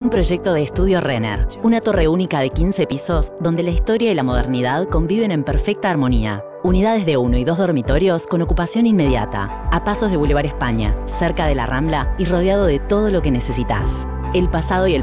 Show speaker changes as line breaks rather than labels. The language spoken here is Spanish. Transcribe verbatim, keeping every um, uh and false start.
proyecto de Estudio Renner, una torre única de quince pisos donde la historia y la modernidad conviven en perfecta armonía. Unidades de uno y dos dormitorios con ocupación inmediata, a pasos de Boulevard España, cerca de la Rambla y rodeado de todo lo que necesitas. El pasado y el